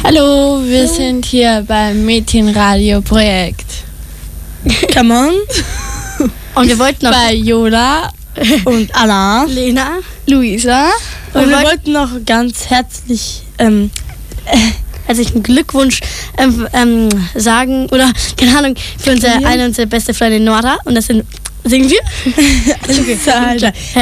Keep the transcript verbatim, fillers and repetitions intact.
Hallo, wir Hallo. sind hier beim Mädchenradio-Projekt. Come on. Und wir wollten noch bei Jola und Anna, Lena, Luisa. Und, und wir, wir wollten noch ganz herzlich ähm, äh, herzlichen Glückwunsch ähm, ähm, sagen oder keine Ahnung für unsere eine unsere beste Freundin Nora und das sind singen wir. Okay.